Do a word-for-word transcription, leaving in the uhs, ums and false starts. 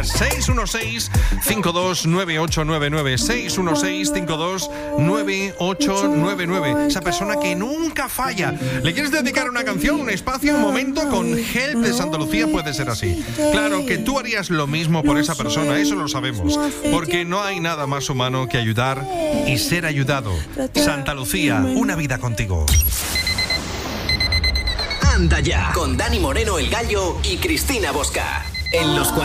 seis uno seis, cinco dos nueve ocho nueve nueve, seis uno seis, cinco dos nueve ocho nueve nueve. Esa persona que nunca falla. ¿Le quieres dedicar una canción, un espacio, un momento? Con Help de Santa Lucía puede ser así. Claro que tú harías lo mismo por esa persona, eso lo sabemos. Porque no hay nada más humano que ayudar y ser ayudado. Santa Lucía, una vida contigo. Anda ya, con Dani Moreno el Gallo y Cristina Bosca. En los